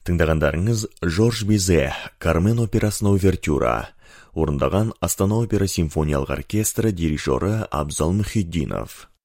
Тыңдағандарыңыз Жорж Бизе, Кармен операсына увертюра. Орындаған Астана опера симфониялық оркестрі дирижері Абзал Мухиддинов.